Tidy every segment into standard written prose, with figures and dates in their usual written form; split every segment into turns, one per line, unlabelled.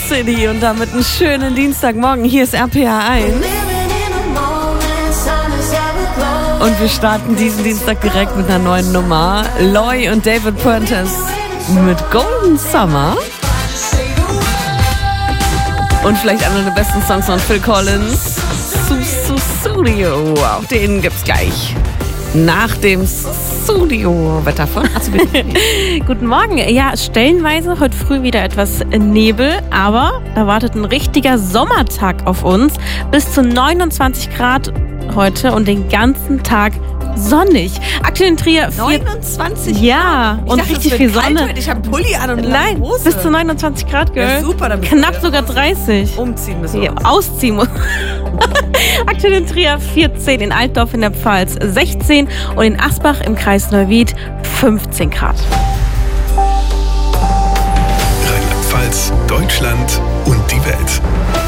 City und damit einen schönen Dienstagmorgen. Hier ist RPA 1. Und wir starten diesen Dienstag direkt mit einer neuen Nummer. Loy und David Puentes mit Golden Summer. Und vielleicht einer der besten Songs von Phil Collins, Studio. Auch den gibt's gleich nach dem Studio-Wetter von.
Guten Morgen. Ja, stellenweise heute früh wieder etwas Nebel, aber da wartet ein richtiger Sommertag auf uns. Bis zu 29 Grad heute und den ganzen Tag sonnig. Aktuell in Trier
29?
Ja, und
dachte,
richtig viel Sonne.
Ich habe einen Pulli an und eine
Nein,
Hose.
bis zu 29 Grad, Girl.
Ja, super, dann
knapp sogar 30.
Umziehen müssen wir.
Ja, ausziehen muss. Aktuell in Trier 14, in Altdorf in der Pfalz 16 und in Asbach im Kreis Neuwied 15 Grad.
Rheinland-Pfalz, Deutschland und die Welt.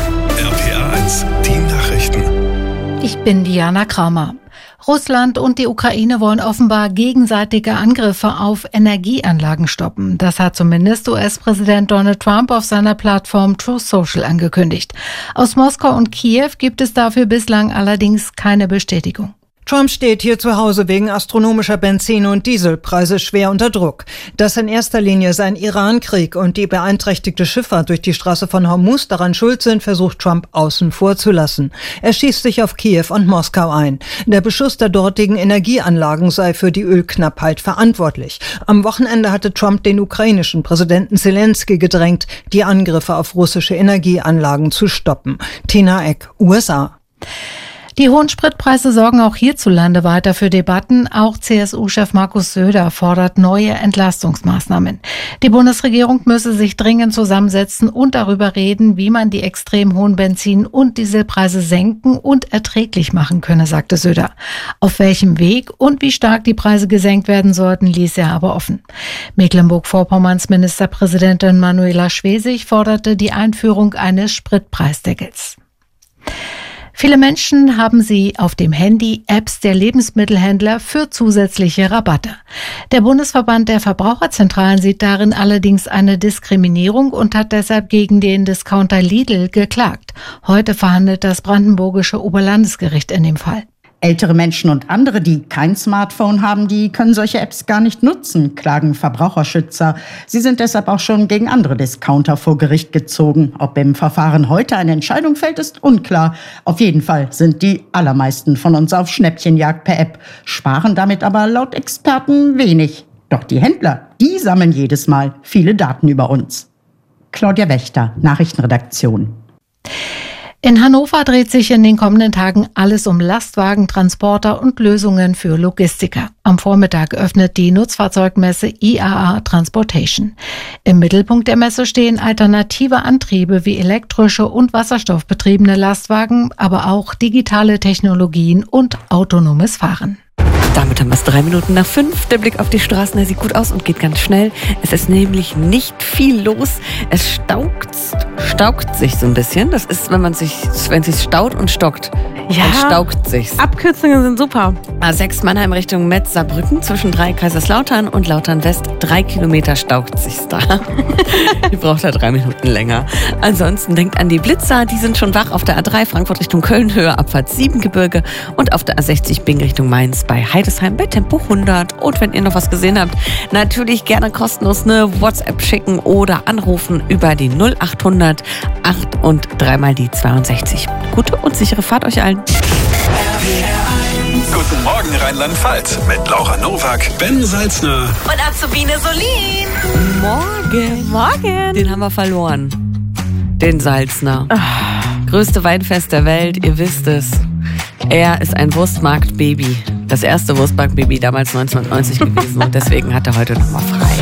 RPA 1, die Nachrichten.
Ich bin Diana Kramer. Russland und die Ukraine wollen offenbar gegenseitige Angriffe auf Energieanlagen stoppen. Das hat zumindest US-Präsident Donald Trump auf seiner Plattform Truth Social angekündigt. Aus Moskau und Kiew gibt es dafür bislang allerdings keine Bestätigung.
Trump steht hier zu Hause wegen astronomischer Benzin- und Dieselpreise schwer unter Druck. Dass in erster Linie sein Iran-Krieg und die beeinträchtigte Schifffahrt durch die Straße von Hormuz daran schuld sind, versucht Trump außen vor zu lassen. Er schießt sich auf Kiew und Moskau ein. Der Beschuss der dortigen Energieanlagen sei für die Ölknappheit verantwortlich. Am Wochenende hatte Trump den ukrainischen Präsidenten Zelensky gedrängt, die Angriffe auf russische Energieanlagen zu stoppen. Tina Eck, USA.
Die hohen Spritpreise sorgen auch hierzulande weiter für Debatten. Auch CSU-Chef Markus Söder fordert neue Entlastungsmaßnahmen. Die Bundesregierung müsse sich dringend zusammensetzen und darüber reden, wie man die extrem hohen Benzin- und Dieselpreise senken und erträglich machen könne, sagte Söder. Auf welchem Weg und wie stark die Preise gesenkt werden sollten, ließ er aber offen. Mecklenburg-Vorpommerns Ministerpräsidentin Manuela Schwesig forderte die Einführung eines Spritpreisdeckels. Viele Menschen haben sie auf dem Handy Apps der Lebensmittelhändler für zusätzliche Rabatte. Der Bundesverband der Verbraucherzentralen sieht darin allerdings eine Diskriminierung und hat deshalb gegen den Discounter Lidl geklagt. Heute verhandelt das brandenburgische Oberlandesgericht in dem Fall.
Ältere Menschen und andere, die kein Smartphone haben, die können solche Apps gar nicht nutzen, klagen Verbraucherschützer. Sie sind deshalb auch schon gegen andere Discounter vor Gericht gezogen. Ob im Verfahren heute eine Entscheidung fällt, ist unklar. Auf jeden Fall sind die allermeisten von uns auf Schnäppchenjagd per App, sparen damit aber laut Experten wenig. Doch die Händler, die sammeln jedes Mal viele Daten über uns. Claudia Wächter, Nachrichtenredaktion.
In Hannover dreht sich in den kommenden Tagen alles um Lastwagen, Transporter und Lösungen für Logistiker. Am Vormittag öffnet die Nutzfahrzeugmesse IAA Transportation. Im Mittelpunkt der Messe stehen alternative Antriebe wie elektrische und wasserstoffbetriebene Lastwagen, aber auch digitale Technologien und autonomes Fahren.
Damit haben wir es 3 Minuten nach 5. Der Blick auf die Straßen, der sieht gut aus und geht ganz schnell. Es ist nämlich nicht viel los. Es staukt sich so ein bisschen. Das ist, wenn es sich staut und stockt.
Ja,
dann staukt sich's.
Abkürzungen sind super.
A6 Mannheim Richtung Metz-Saarbrücken zwischen 3 Kaiserslautern und Lautern West. 3 Kilometer staukt sich's da. Ihr braucht da 3 Minuten länger. Ansonsten denkt an die Blitzer. Die sind schon wach auf der A3 Frankfurt Richtung Köln, Höhe Abfahrt 7 Gebirge und auf der A60 Bing Richtung Mainz bei Heidesheim bei Tempo 100. Und wenn ihr noch was gesehen habt, natürlich gerne kostenlos eine WhatsApp schicken oder anrufen über die 0800 8 und 3 mal die 62. Gute und sichere Fahrt euch allen.
Guten Morgen Rheinland-Pfalz mit Laura Nowak, Ben Salzner
Und Azubine Solin.
Morgen. Den haben wir verloren. Den Salzner. Größte Weinfest der Welt, ihr wisst es. Er ist ein Wurstmarktbaby. Das erste Wurstmarktbaby damals 1990 gewesen und deswegen hat er heute nochmal frei.